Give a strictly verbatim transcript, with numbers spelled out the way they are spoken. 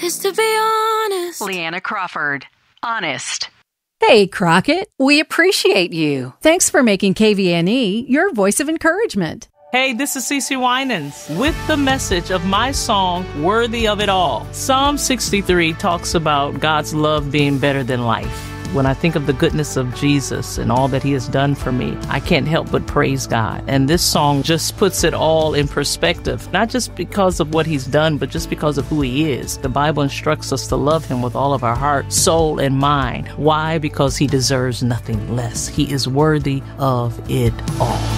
is to be honest. Leanna Crawford, Honest. Hey, Crockett, we appreciate you. Thanks for making K V N E your voice of encouragement. Hey, this is Cece Winans with the message of my song, Worthy of It All. Psalm sixty-three talks about God's love being better than life. When I think of the goodness of Jesus and all that he has done for me, I can't help but praise God. And this song just puts it all in perspective, not just because of what he's done, but just because of who he is. The Bible instructs us to love him with all of our heart, soul, and mind. Why? Because he deserves nothing less. He is worthy of it all.